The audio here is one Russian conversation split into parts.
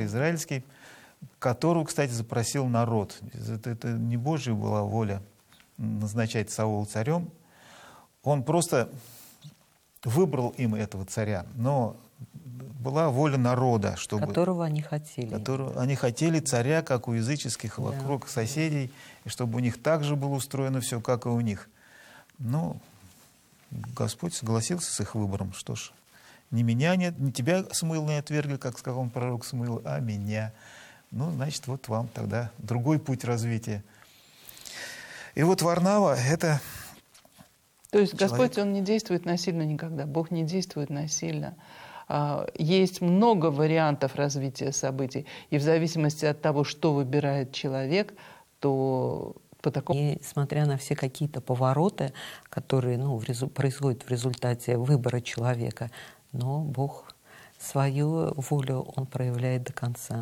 израильский, которого, кстати, запросил народ. Это не Божья была воля назначать Саула царем. Он просто выбрал им этого царя, но была воля народа, чтобы... Которого они хотели. Они хотели царя, как у языческих, вокруг соседей, и чтобы у них так же было устроено все, как и у них. Но Господь согласился с их выбором. Что ж, не меня нет, не тебя, Самуил, не отвергли, как сказал он пророк Самуил, а меня. Ну, значит, вот вам тогда другой путь развития. И вот Варнава — это... То есть Господь, Он не действует насильно никогда. Бог не действует насильно. Есть много вариантов развития событий. И в зависимости от того, что выбирает человек, то по такому... И несмотря на все какие-то повороты, которые происходят в результате выбора человека, но Бог свою волю Он проявляет до конца.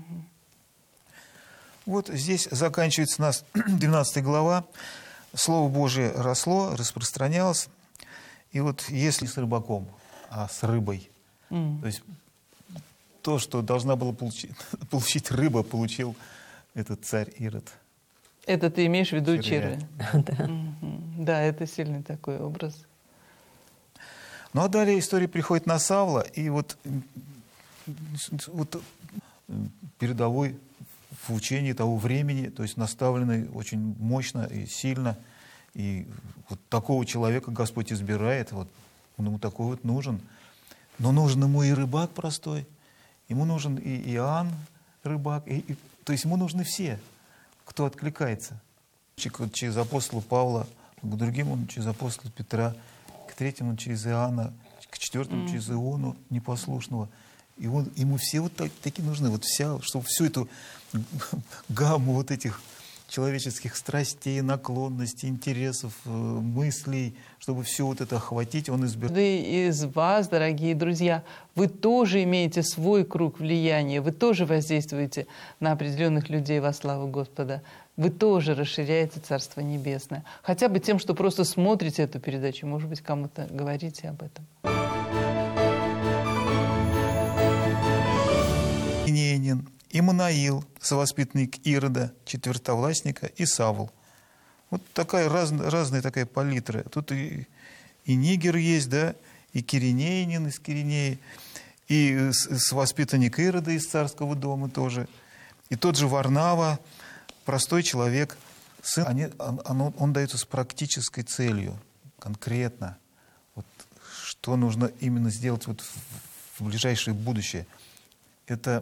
Вот здесь заканчивается у нас 12 глава. Слово Божие росло, распространялось. И вот если с рыбаком, а с рыбой, то есть то, что должна была получить рыба, получил этот царь Ирод. Это ты имеешь в виду червя? Да, это сильный такой образ. Ну а далее история приходит на Савла, и вот передовой в учении того времени, то есть наставленный очень мощно и сильно. И вот такого человека Господь избирает, вот он ему такой вот нужен. Но нужен ему и рыбак простой, ему нужен и Иоанн рыбак, то есть ему нужны все, кто откликается. Через апостола Павла, к другим он через апостола Петра, к третьему через Иоанна, к четвертому через Иону непослушного. И ему все вот такие нужны, вот чтобы всю эту гамму вот этих человеческих страстей, наклонностей, интересов, мыслей, чтобы все вот это охватить, он избирает. Из вас, дорогие друзья, вы тоже имеете свой круг влияния, вы тоже воздействуете на определенных людей во славу Господа. Вы тоже расширяете Царство Небесное. Хотя бы тем, что просто смотрите эту передачу, может быть, кому-то говорите об этом. Иммануил, совоспитанник Ирода, четвертовластника, и Савл. Вот такая разная такая палитра. Тут и Нигер есть, да, и Киринеянин из Киринеи, и совоспитанник Ирода из царского дома тоже, и тот же Варнава, простой человек, сын. Он дается с практической целью, конкретно. Вот, что нужно именно сделать вот в ближайшее будущее. Это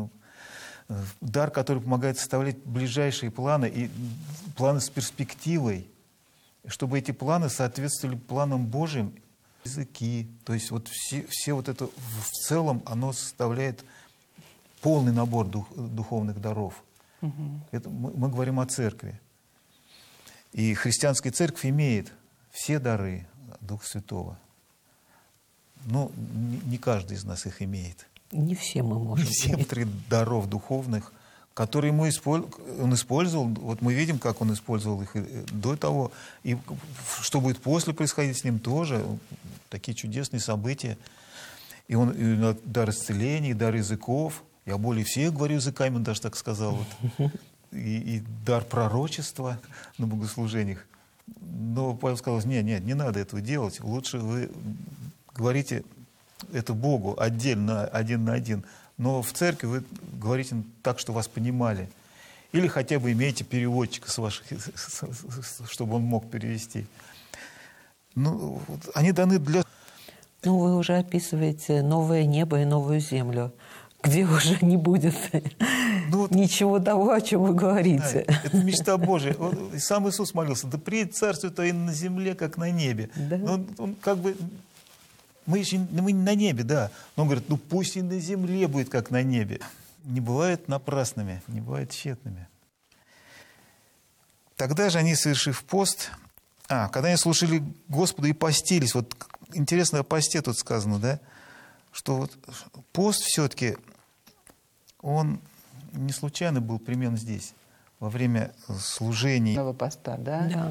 дар, который помогает составлять ближайшие планы и планы с перспективой, чтобы эти планы соответствовали планам Божьим. Языки, то есть вот все вот это в целом, оно составляет полный набор духовных даров. Это мы говорим о церкви. И христианская церковь имеет все дары Духа Святого. Но не каждый из нас их имеет. Не все мы можем. Все три даров духовных, которые он использовал. Вот мы видим, как он использовал их до того. И что будет после происходить с ним тоже. Такие чудесные события. И дар исцеления, дар языков. Я более всех говорю языками, он даже так сказал. Вот. И дар пророчества на богослужениях. Но Павел сказал, не надо этого делать. Лучше вы говорите это Богу отдельно, один на один. Но в церкви вы говорите так, что вас понимали. Или хотя бы имеете переводчика чтобы он мог перевести. Ну, они даны для... Ну, вы уже описываете новое небо и новую землю, где уже не будет ничего того, о чем вы говорите. Да, это мечта Божия. И сам Иисус молился, да приедет царство Твое на земле, как на небе. Да. Он как бы... Мы не на небе, да. Но он говорит, пусть и на земле будет, как на небе. Не бывают напрасными, не бывают тщетными. Тогда же они, совершив пост... когда они слушали Господа и постились. Вот интересно, о посте тут сказано, да? Что вот пост все-таки, он не случайно был примен здесь, во время служений. Поста, да?